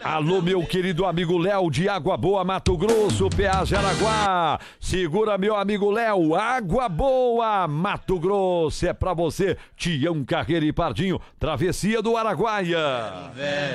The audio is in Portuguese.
Alô, meu querido amigo Léo de Água Boa, Mato Grosso, PA Jaraguá. Segura, meu amigo Léo, Água Boa, Mato Grosso. É pra você, Tião Carreira e Pardinho, Travessia do Araguaia.